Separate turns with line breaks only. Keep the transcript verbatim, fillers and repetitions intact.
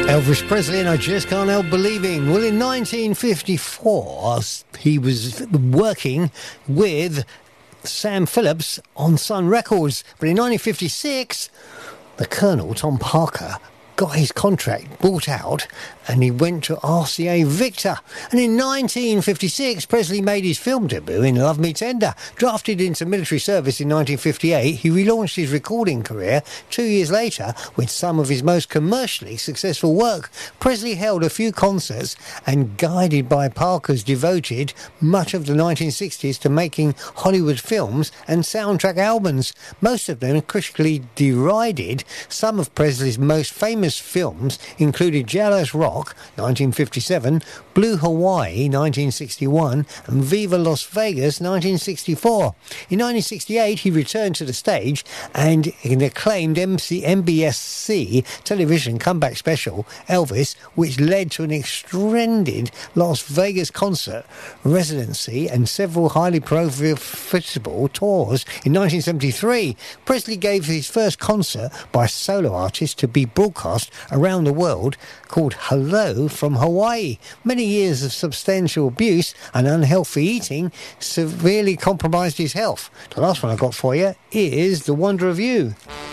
Elvis Presley and I Just Can't Help Believing. Well, in nineteen fifty-four, he was working with Sam Phillips on Sun Records. But in nineteen fifty-six, the Colonel, Tom Parker, got his contract bought out and he went to R C A Victor. And in nineteen fifty-six, Presley made his film debut in Love Me Tender. Drafted into military service in nineteen fifty-eight, he relaunched his recording career two years later with some of his most commercially successful work. Presley held a few concerts and, guided by Parker's, devoted much of the nineteen sixties to making Hollywood films and soundtrack albums, most of them critically derided. Some of Presley's most famous films included Jealous Rock, nineteen fifty-seven, Blue Hawaii, nineteen sixty-one, and Viva Las Vegas, nineteen sixty-four. In nineteen sixty-eight, he returned to the stage and an acclaimed M C N B C television comeback special, Elvis, which led to an extended Las Vegas concert residency and several highly profitable tours. In nineteen seventy-three, Presley gave his first concert by a solo artist to be broadcast around the world, called Hello from Hawaii. Many years of substantial abuse and unhealthy eating severely compromised his health. The last one I got for you is The Wonder of You.